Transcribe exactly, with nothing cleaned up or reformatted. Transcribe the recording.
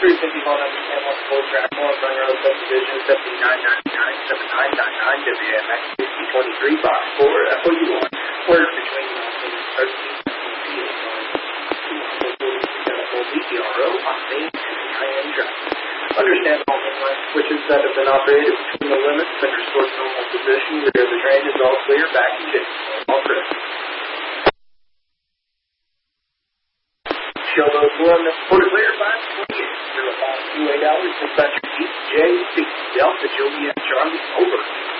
three fifty one understand one full track one runner of subdivision seventy-nine ninety-nine seventy-nine ninety-nine W M X sixty twenty-three box four F O U one word between thirteen D T R O on main and I N traffic. Understand all inline switches that have been operated between the limits and restored to normal position. Rear of the train is all clear, back and check. All correct. Show those one quarter clear, five twenty-eight. Zero five two eight hours, dispatcher East J C Delta Juliet Charlie over.